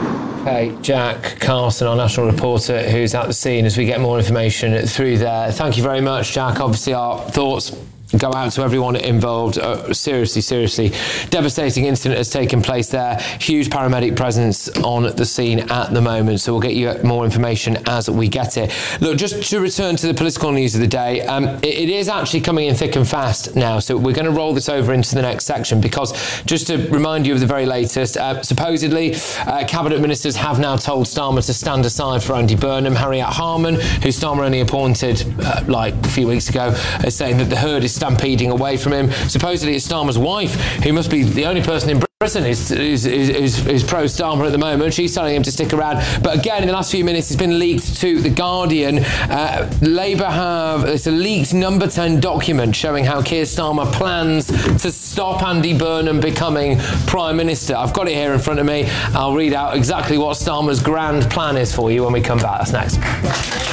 Okay, Jack Carson, our national reporter, who's at the scene as we get more information through there. Thank you very much, Jack. Obviously, our thoughts go out to everyone involved. Uh, seriously, seriously, devastating incident has taken place there. Huge paramedic presence on the scene at the moment, so we'll get you more information as we get it. Look, just to return to the political news of the day, um, it, it is actually coming in thick and fast now, so we're going to roll this over into the next section, because just to remind you of the very latest, uh, supposedly uh, cabinet ministers have now told Starmer to stand aside for Andy Burnham. Harriet Harman, who Starmer only appointed uh, like a few weeks ago, is saying that the herd is stampeding away from him. Supposedly it's Starmer's wife, who must be the only person in Britain who's, who's, who's, who's pro-Starmer at the moment. She's telling him to stick around. But again, in the last few minutes, it's been leaked to The Guardian. Uh, Labour have, it's a leaked number ten document showing how Keir Starmer plans to stop Andy Burnham becoming Prime Minister. I've got it here in front of me. I'll read out exactly what Starmer's grand plan is for you when we come back. That's next.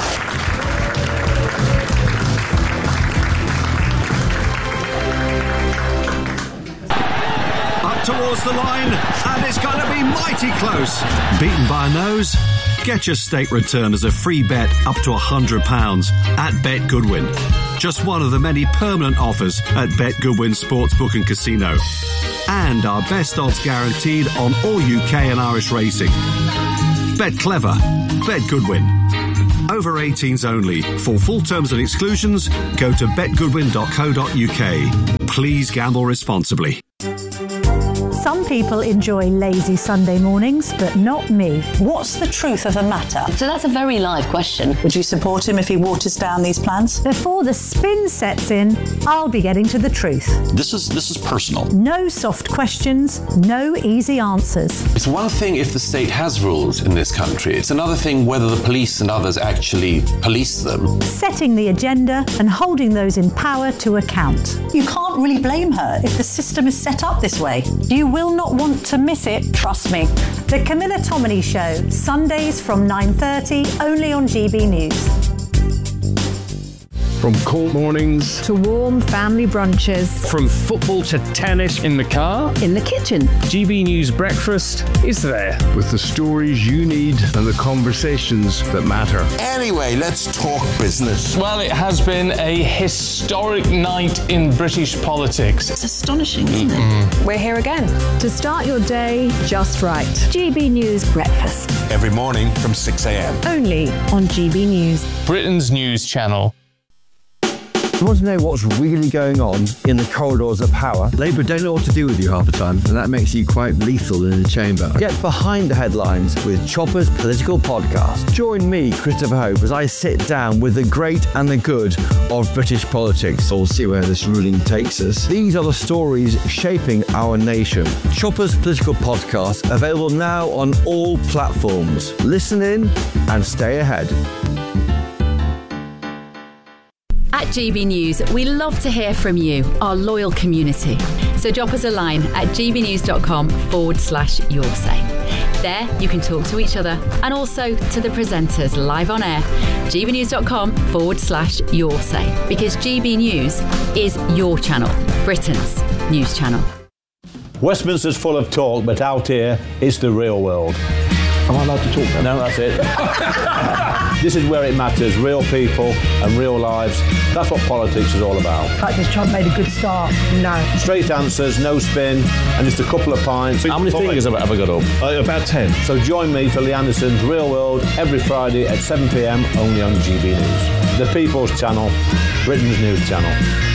Towards the line, and it's going to be mighty close. Beaten by a nose? Get your state return as a free bet up to one hundred pounds at Bet Goodwin. Just one of the many permanent offers at Bet Goodwin Sportsbook and Casino. And our best odds guaranteed on all U K and Irish racing. Bet clever. Bet Goodwin. Over eighteens only. For full terms and exclusions, go to bet goodwin dot co dot U K. Please gamble responsibly. Some people enjoy lazy Sunday mornings, but not me. What's the truth of the matter? So that's a very live question. Would you support him if he waters down these plans? Before the spin sets in, I'll be getting to the truth. This is this is personal. No soft questions, no easy answers. It's one thing if the state has rules in this country. It's another thing whether the police and others actually police them. Setting the agenda and holding those in power to account. You can't really blame her if the system is set up this way. You will not want to miss it, trust me. The Camilla Tominey Show, Sundays from nine thirty, only on G B News. From cold mornings to warm family brunches, from football to tennis in the car, in the kitchen, G B News Breakfast is there with the stories you need and the conversations that matter. Anyway, let's talk business. Well, it has been a historic night in British politics. It's astonishing, isn't it? Mm. We're here again to start your day just right. G B News Breakfast. Every morning from six a.m. Only on G B News. Britain's news channel. You want to know what's really going on in the corridors of power? Labour don't know what to do with you half the time, and that makes you quite lethal in the chamber. Get behind the headlines with Chopper's Political Podcast. Join me, Christopher Hope, as I sit down with the great and the good of British politics. We'll see where this ruling takes us. These are the stories shaping our nation. Chopper's Political Podcast, available now on all platforms. Listen in and stay ahead. At G B News, we love to hear from you, our loyal community. So drop us a line at gbnews.com forward slash your say. There, you can talk to each other and also to the presenters live on air. gbnews.com forward slash your say. Because G B News is your channel, Britain's news channel. Westminster's full of talk, but out here, it's the real world. Am I allowed to talk then? No, that's it. This is where it matters, real people and real lives. That's what politics is all about. In fact, has Trump made a good start? No. Straight answers, no spin, and just a couple of pints. How many fingers have I ever got up? Uh, about ten. So join me for Lee Anderson's Real World every Friday at seven p.m. only on G B News. The People's Channel, Britain's news channel.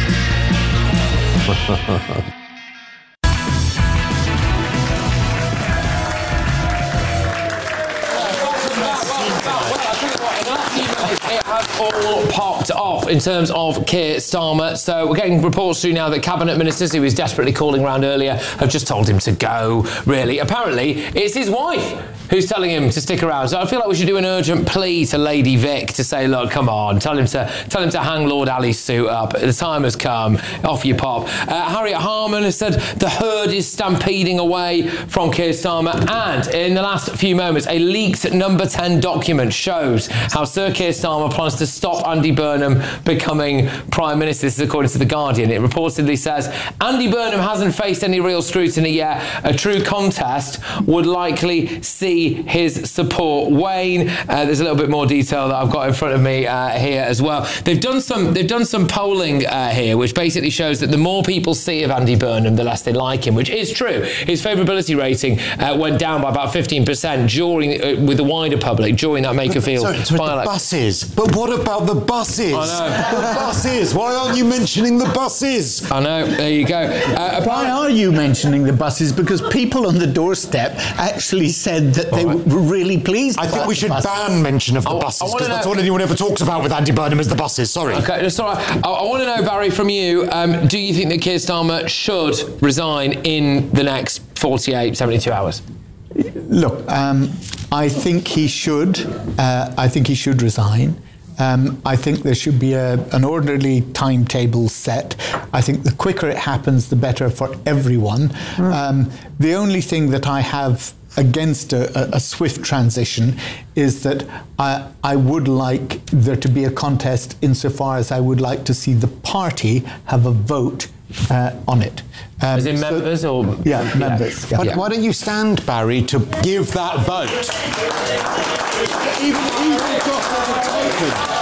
It has all popped off in terms of Keir Starmer. So we're getting reports through now that cabinet ministers, who was desperately calling around earlier, have just told him to go, really. Apparently, it's his wife who's telling him to stick around. So I feel like we should do an urgent plea to Lady Vic to say, look, come on, tell him to tell him to hang Lord Ali's suit up. The time has come. Off you pop. Uh, Harriet Harman has said the herd is stampeding away from Keir Starmer. And in the last few moments, a leaked number ten document shows how Sir Keir Starmer plans to stop Andy Burnham becoming Prime Minister. This is according to The Guardian. It reportedly says, Andy Burnham hasn't faced any real scrutiny yet. A true contest would likely see his support wane. Uh, there's a little bit more detail that I've got in front of me uh, here as well. They've done some they've done some polling uh, here, which basically shows that the more people see of Andy Burnham, the less they like him, which is true. His favourability rating uh, went down by about fifteen percent during uh, with the wider public during that Makerfield Sorry, sorry, the by-election. buses. But what about the buses? I know. The buses. Why aren't you mentioning the buses? I know. There you go. Uh, Why are you mentioning the buses? Because people on the doorstep actually said that they right. were really pleased. I think we should ban mention of the I, buses, I because that's know, all anyone ever talks about with Andy Burnham is the buses. Sorry. Okay, that's all right. I, I want to know, Barry, from you, um, do you think that Keir Starmer should resign in the next forty-eight, seventy-two hours? Look, um, I think he should. Uh, I think he should resign. Um, I think there should be a, an orderly timetable set. I think the quicker it happens, the better for everyone. Mm. Um, the only thing that I have against a, a, a swift transition is that I, I would like there to be a contest insofar as I would like to see the party have a vote uh, on it. Um, As in so, members or? Yeah, yeah. members. Yeah. Why, Yeah. why don't you stand, Barry, to give that vote? even, even just as a token.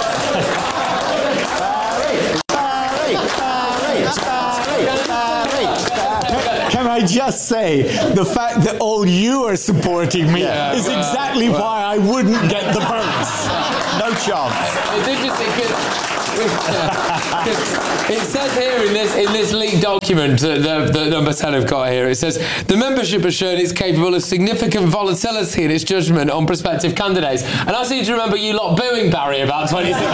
Can I just say, the fact that all you are supporting me Yeah, is well, exactly well. why I wouldn't get the votes. No chance. It's interesting because it says here in this in this leaked document that the, the number ten have got here, it says the membership has shown it's capable of significant volatility in its judgment on prospective candidates. And I seem to remember you lot booing Barry about twenty sixteen.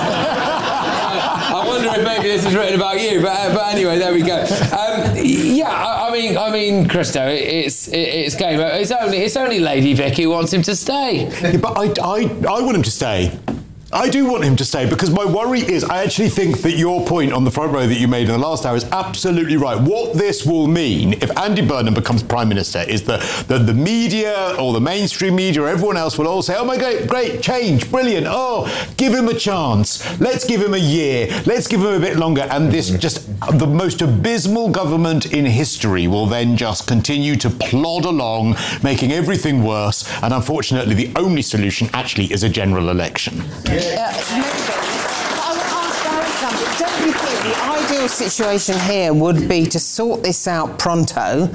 I wonder if maybe this is written about you, but uh, but anyway, there we go. Um, yeah, I, I mean, I mean, Christo, it, it's it, it's game. It's only it's only Lady Vic who wants him to stay. Yeah, but I, I, I want him to stay. I do want him to stay, because my worry is, I actually think that your point on the front row that you made in the last hour is absolutely right. What this will mean, if Andy Burnham becomes Prime Minister, is that the, the media or the mainstream media or everyone else will all say, oh my God, great, change, brilliant, oh, give him a chance, let's give him a year, let's give him a bit longer, and this just, the most abysmal government in history will then just continue to plod along, making everything worse, and unfortunately the only solution actually is a general election. Uh, I would ask Barry something. Don't you think the ideal situation here would be to sort this out pronto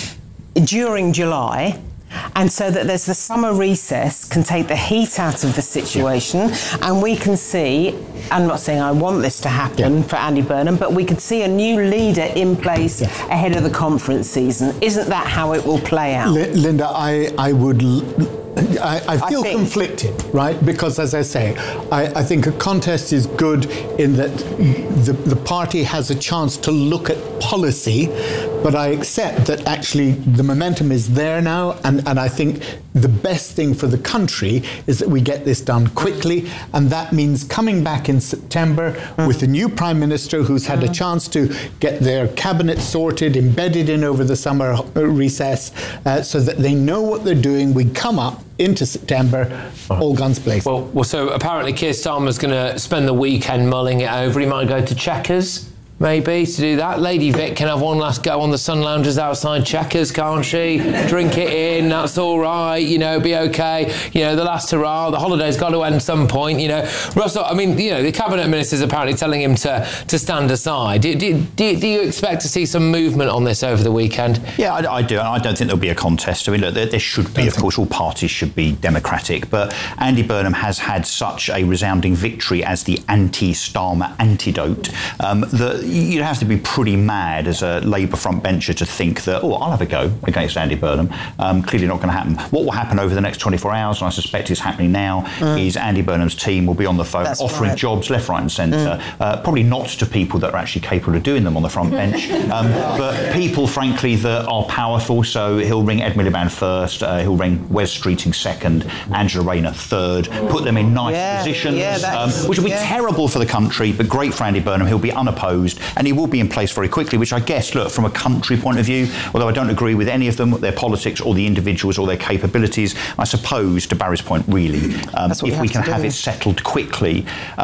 during July, and so that there's the summer recess can take the heat out of the situation, and we can see, I'm not saying I want this to happen yeah. for Andy Burnham, but we could see a new leader in place yeah. ahead of the conference season. Isn't that how it will play out? L- Linda, I, I would... L- I, I feel I conflicted, right? Because, as I say, I, I think a contest is good in that the, the party has a chance to look at policy, but I accept that actually the momentum is there now, and, and I think the best thing for the country is that we get this done quickly, and that means coming back in September mm. with a new Prime Minister who's had mm. a chance to get their cabinet sorted, embedded in over the summer recess, uh, so that they know what they're doing. We come up into September, all guns blazing. Well, well, so apparently Keir Starmer's going to spend the weekend mulling it over. He might go to Chequers, maybe, to do that. Lady Vic can have one last go on the sun loungers outside Chequers, can't she? Drink it in, that's all right, you know, be okay. You know, the last hurrah, the holiday's got to end at some point, you know. Russell, I mean, you know, the Cabinet Minister's apparently telling him to, to stand aside. Do, do, do, do you expect to see some movement on this over the weekend? Yeah, I, I do. And I don't think there'll be a contest. I mean, look, there, there should be, of course, all parties should be democratic, but Andy Burnham has had such a resounding victory as the anti-Starmer antidote um, that you'd have to be pretty mad as a Labour frontbencher to think that, oh, I'll have a go against Andy Burnham. Um, clearly not going to happen. What will happen over the next twenty-four hours, and I suspect is happening now, mm. is Andy Burnham's team will be on the phone That's offering right. jobs left, right and centre. Mm. Uh, probably not to people that are actually capable of doing them on the front bench, um, but people, frankly, that are powerful. So he'll ring Ed Miliband first, uh, he'll ring Wes Streeting second, Angela Rayner third, put them in nice yeah, positions, yeah, um, which will be yeah. terrible for the country, but great for Andy Burnham. He'll be unopposed, and he will be in place very quickly, which I guess, look, from a country point of view, although I don't agree with any of them, their politics or the individuals or their capabilities, I suppose, to Barry's point, really, um, if we can have it settled quickly, um,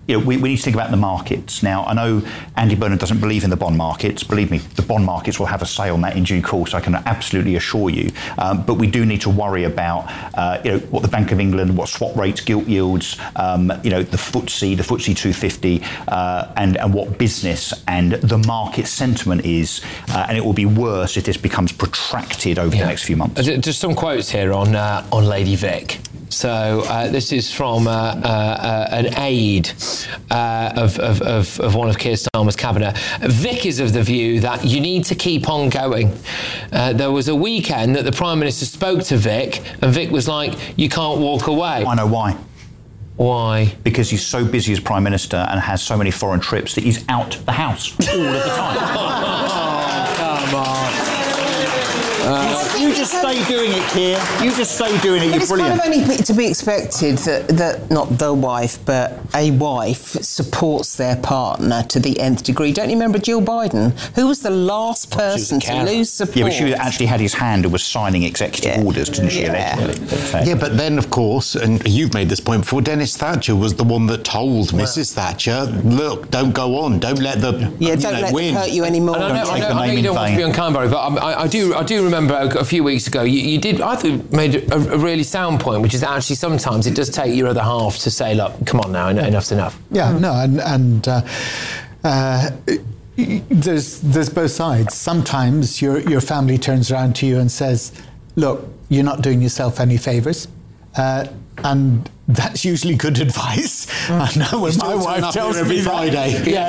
you know, we, we need to think about the markets. Now, I know Andy Burnham doesn't believe in the bond markets. Believe me, the bond markets will have a say on that in due course, I can absolutely assure you. Um, but we do need to worry about, uh, you know, what the Bank of England, what swap rates, gilt yields, um, you know, the F T S E, the F T S E two fifty, uh, and, and what business and the market sentiment is. Uh, and it will be worse if this becomes protracted over yeah. the next few months. Just some quotes here on, uh, on Lady Vic. So uh, this is from uh, uh, uh, an aide uh, of, of, of, of one of Keir Starmer's cabinet. Vic is of the view that you need to keep on going. Uh, there was a weekend that the Prime Minister spoke to Vic, and Vic was like, you can't walk away. I know why. Why? Because he's so busy as Prime Minister and has so many foreign trips that he's out the house all of the time. Oh, come on. Uh, you just stay doing it, Keir. You just stay doing it. You're it's brilliant. It's kind of only to be expected that, that not the wife, but a wife supports their partner to the nth degree. Don't you remember Jill Biden, who was the last person to lose support? Yeah, but she actually had his hand and was signing executive yeah. orders, didn't she? Yeah. Allegedly. Yeah, but then, of course, and you've made this point before, Dennis Thatcher was the one that told wow. Missus Thatcher, look, don't go on, don't let the yeah, don't know, let win. them hurt you anymore. I, know, don't I, take know, the name I know you in don't vain. want to be unkind, Barry, but I, I do I do remember a, a few weeks ago you, you did, I thought, made a, a really sound point, which is that actually sometimes it does take your other half to say, look, come on now, enough's enough. Yeah, no, and, and uh, uh, there's there's both sides. Sometimes your your family turns around to you and says, look, you're not doing yourself any favours. Uh, and that's usually good advice. Mm. I know when you my wife tells me Friday. That, yeah,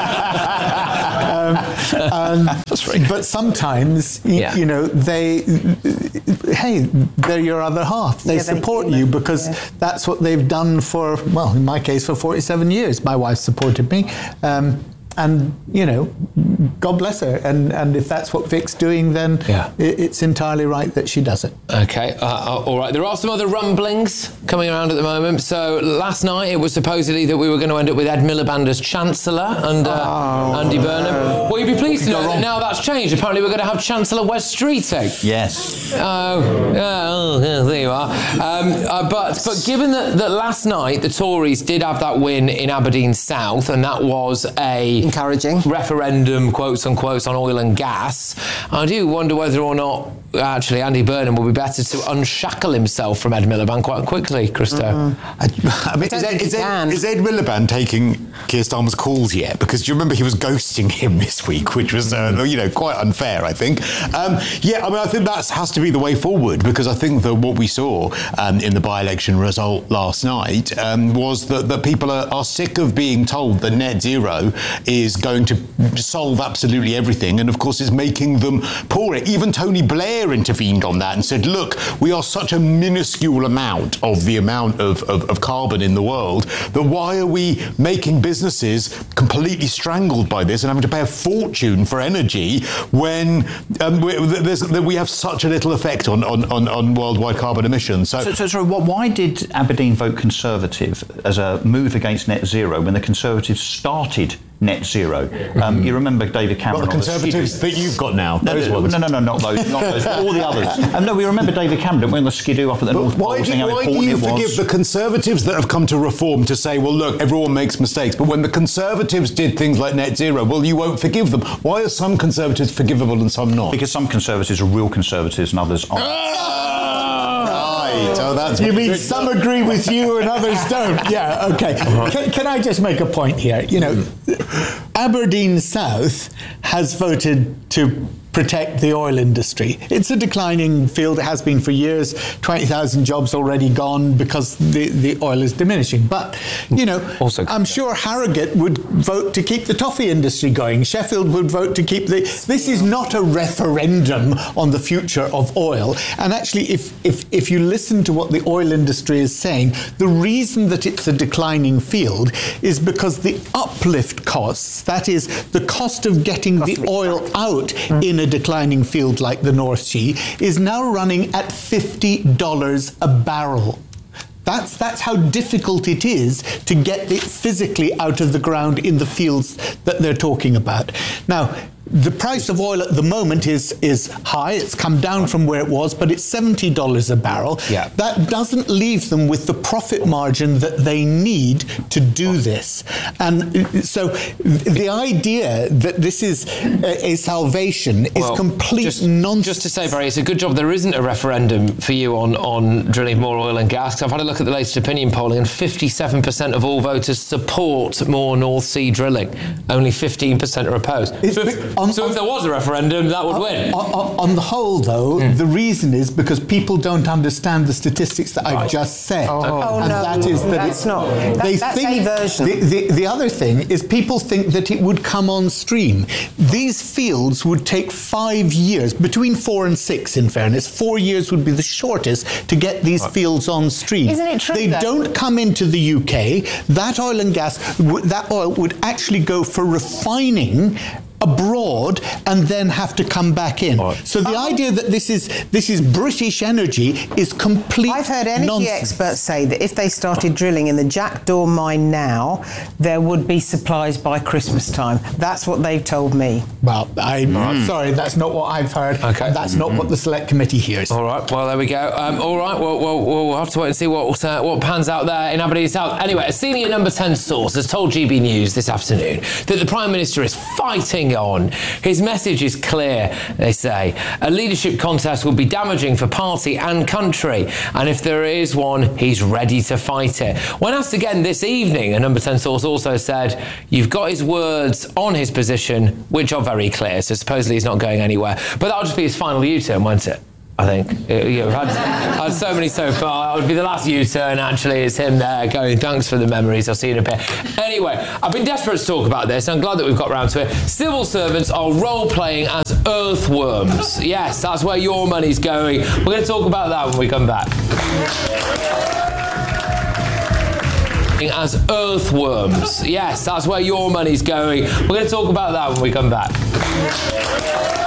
exactly. um, um, that's right. But sometimes, y- yeah. you know, they, hey, they're your other half. They yeah, support you because yeah. that's what they've done for, well, in my case, for forty-seven years. My wife supported me. Um, And, you know, God bless her. And, and if that's what Vic's doing, then yeah. it, it's entirely right that she does it. OK, uh, all right. There are some other rumblings coming around at the moment. So last night it was supposedly that we were going to end up with Ed Miliband as Chancellor under oh, Andy Burnham. Uh, well, you'd be pleased to know that now that's changed. Apparently we're going to have Chancellor Wes Streeting. Yes. Oh, oh, there you are. Um, uh, but but given that, that last night the Tories did have that win in Aberdeen South, and that was a encouraging referendum, quotes unquotes, on oil and gas, I do wonder whether or not actually Andy Burnham will be better to unshackle himself from Ed Miliband quite quickly, Christo. Mm-hmm. I, I mean, is Ed, is, Ed, is Ed Miliband taking Keir Starmer's calls yet? Because do you remember he was ghosting him this week, which was, uh, you know, quite unfair, I think. Um, yeah, I mean, I think that has to be the way forward, because I think that what we saw um, in the by-election result last night um, was that, that people are, are sick of being told that net zero is going to solve absolutely everything, and of course is making them poorer. Even Tony Blair intervened on that and said, look, we are such a minuscule amount of the amount of, of, of carbon in the world that why are we making businesses completely strangled by this and having to pay a fortune for energy when um, we, there's, we have such a little effect on, on, on, on worldwide carbon emissions. So, so, so sorry, why did Aberdeen vote Conservative as a move against net zero when the Conservatives started net zero? Um, you remember David Cameron? Well, the Conservatives that you've got now. No, those no, ones. no, no, no, not those, not those, all the others. Um, no, we remember David Cameron when the skidoo up at the but North Pole, why do, saying how why do important you it forgive was. the Conservatives that have come to reform to say, well, look, everyone makes mistakes, but when the Conservatives did things like net zero, well, you won't forgive them. Why are some Conservatives forgivable and some not? Because some Conservatives are real Conservatives and others aren't. Oh, that's you mean some agree with you and others don't? Yeah, okay. Can, can I just make a point here? You know, Aberdeen South has voted to protect the oil industry. It's a declining field. It has been for years. twenty thousand jobs already gone because the, the oil is diminishing. But, you know, also, I'm sure Harrogate would vote to keep the toffee industry going. Sheffield would vote to keep the... This is not a referendum on the future of oil. And actually, if, if, if you listen to what the oil industry is saying, the reason that it's a declining field is because the uplift costs, that is, the cost of getting the oil out in a declining field like the North Sea, is now running at fifty dollars a barrel. That's that's how difficult it is to get it physically out of the ground in the fields that they're talking about. Now, the price of oil at the moment is is high. It's come down from where it was, but it's seventy dollars a barrel. Yeah. That doesn't leave them with the profit margin that they need to do this. And so the idea that this is a, a salvation is Well, complete just, nonsense. Just to say, Barry, it's a good job there isn't a referendum for you on, on drilling more oil and gas. I've had a look at the latest opinion polling, and fifty-seven percent of all voters support more North Sea drilling. Only fifteen percent are opposed. So if, on, so if there was a referendum, that would on, win. On, on the whole, though, mm. the reason is because people don't understand the statistics that right. I've just said. Oh, oh and no, that is that that's it, not. That, they that's think, a version. The, the, the other thing is people think that it would come on stream. These fields would take five years, between four and six, in fairness. Four years would be the shortest to get these right. fields on stream. Isn't it true, They though? don't come into the U K. That oil and gas, that oil would actually go for refining abroad and then have to come back in. Right. So the oh. idea that this is this is British energy is complete I've heard energy nonsense. experts say that if they started drilling in the Jackdaw mine now, there would be supplies by Christmas time. That's what they've told me. Well, I'm mm. sorry, that's not what I've heard. Okay. That's mm-hmm. not what the Select Committee hears. All right, well, there we go. Um, all right, well, well, we'll have to wait and see what uh, what pans out there in Aberdeen South. Anyway, a senior Number ten source has told G B News this afternoon that the Prime Minister is fighting on. His message is clear, they say. A leadership contest will be damaging for party and country, and if there is one, he's ready to fight it. When asked again this evening, a Number ten source also said, you've got his words on his position, which are very clear, so supposedly he's not going anywhere. But that'll just be his final U-turn, won't it? I think. You know, we've had, had so many so far. It would be the last U-turn, actually. It's him there going, thanks for the memories. I'll see you in a bit. Anyway, I've been desperate to talk about this. I'm glad that we've got round to it. Civil servants are role-playing as earthworms. Yes, that's where your money's going. We're going to talk about that when we come back. As earthworms. Yes, that's where your money's going. We're going to talk about that when we come back.